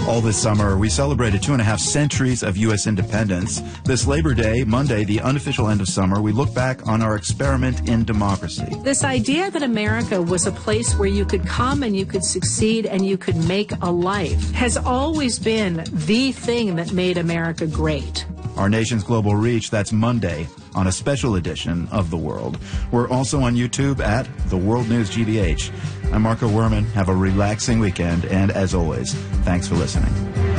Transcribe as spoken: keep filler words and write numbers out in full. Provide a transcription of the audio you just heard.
All this summer, we celebrated two and a half centuries of U S independence. This Labor Day, Monday, the unofficial end of summer, we look back on our experiment in democracy. This idea that America was a place where you could come and you could succeed and you could make a life has always been the thing that made America great. Our nation's global reach, that's Monday on a special edition of The World. We're also on YouTube at The World News G B H. I'm Marco Werman. Have a relaxing weekend, and as always, thanks for listening.